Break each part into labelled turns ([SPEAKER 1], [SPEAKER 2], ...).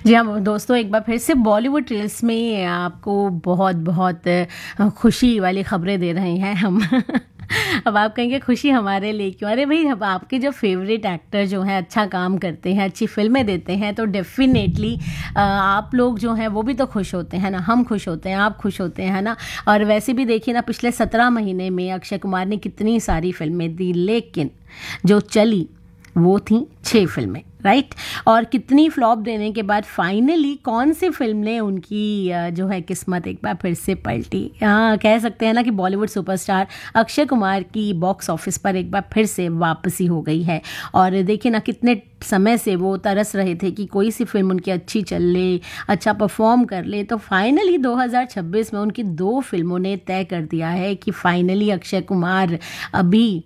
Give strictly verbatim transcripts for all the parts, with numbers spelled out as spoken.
[SPEAKER 1] जी हाँ, दोस्तों एक बार फिर से बॉलीवुड रील्स में आपको बहुत बहुत अ, खुशी वाली खबरें दे रहे हैं हम। अब आप कहेंगे खुशी हमारे लिए क्यों? अरे भई, अब आपके जो फ़ेवरेट एक्टर जो हैं अच्छा काम करते हैं, अच्छी फ़िल्में देते हैं, तो डेफ़िनेटली अ, आप लोग जो हैं वो भी तो खुश होते हैं ना, हम खुश होते हैं, आप खुश होते हैं, है ना? और वैसे भी देखिए ना, पिछले सत्रह महीने में अक्षय कुमार ने कितनी सारी फ़िल्में दी, लेकिन जो चली वो थी छह फ़िल्में, राइट? और कितनी फ्लॉप देने के बाद फाइनली कौन सी फ़िल्म ने उनकी अ, जो है किस्मत एक बार फिर से पलटी। हाँ, कह सकते हैं ना कि बॉलीवुड सुपरस्टार अक्षय कुमार की बॉक्स ऑफिस पर एक बार फिर से वापसी हो गई है। और देखिए ना, कितने समय से वो तरस रहे थे कि कोई सी फ़िल्म उनकी अच्छी चल ले, अच्छा परफॉर्म कर ले, तो फाइनली दो हज़ार छब्बीस में उनकी दो फ़िल्मों ने तय कर दिया है कि फाइनली अक्षय कुमार अभी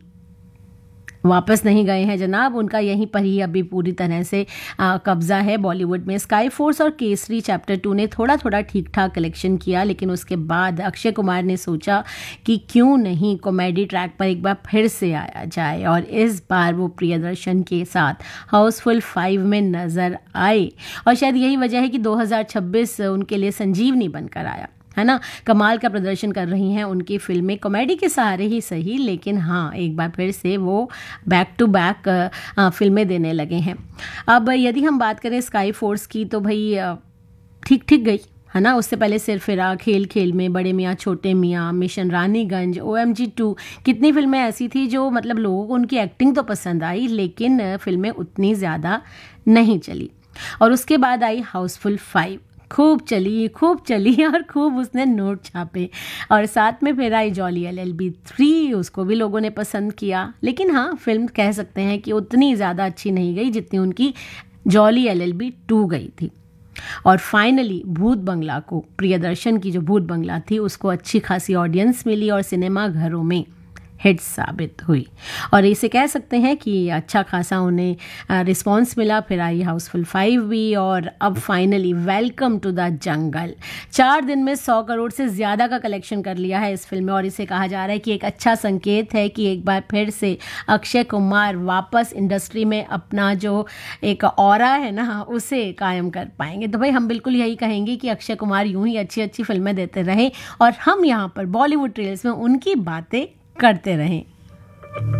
[SPEAKER 1] वापस नहीं गए हैं जनाब, उनका यहीं पर ही अभी पूरी तरह से आ, कब्जा है बॉलीवुड में। स्काई फोर्स और केसरी चैप्टर टू ने थोड़ा थोड़ा ठीक ठाक कलेक्शन किया, लेकिन उसके बाद अक्षय कुमार ने सोचा कि क्यों नहीं कॉमेडी ट्रैक पर एक बार फिर से आया जाए, और इस बार वो प्रियदर्शन के साथ हाउसफुल फाइव में नज़र आए। और शायद यही वजह है कि दो हज़ार छब्बीस उनके लिए संजीवनी बनकर आया, है ना? कमाल का प्रदर्शन कर रही हैं उनकी फिल्में, कॉमेडी के सहारे ही सही, लेकिन हाँ, एक बार फिर से वो बैक टू बैक फिल्में देने लगे हैं। अब यदि हम बात करें स्काई फोर्स की, तो भाई ठीक ठीक गई, है ना? उससे पहले सिरफिरा, खेल खेल में, बड़े मियाँ छोटे मियाँ, mission Raniganj, O M G to, कितनी फिल्में ऐसी थी जो मतलब लोगों को उनकी एक्टिंग तो पसंद आई, लेकिन फिल्में उतनी ज़्यादा नहीं चली। और उसके बाद आई हाउसफुल फाइव, खूब चली खूब चली और खूब उसने नोट छापे। और साथ में फिर आई jolly L L B three, उसको भी लोगों ने पसंद किया, लेकिन हाँ, फिल्म कह सकते हैं कि उतनी ज़्यादा अच्छी नहीं गई जितनी उनकी jolly L L B to गई थी। और फाइनली भूत बंगला को, प्रियदर्शन की जो भूत बंगला थी, उसको अच्छी खासी ऑडियंस मिली और सिनेमा घरों में हिट साबित हुई, और इसे कह सकते हैं कि अच्छा खासा उन्हें रिस्पांस मिला। फिर आई हाउसफुल फाइव भी, और अब finally welcome to the jungle, चार दिन में सौ करोड़ से ज़्यादा का कलेक्शन कर लिया है इस फिल्म में। और इसे कहा जा रहा है कि एक अच्छा संकेत है कि एक बार फिर से अक्षय कुमार वापस इंडस्ट्री में अपना जो एक ऑरा है ना, उसे कायम कर पाएंगे। तो भाई, हम बिल्कुल यही कहेंगे कि अक्षय कुमार यूं ही अच्छी अच्छी फिल्में देते रहें और हम यहाँ पर बॉलीवुड रील्स में उनकी बातें करते रहें।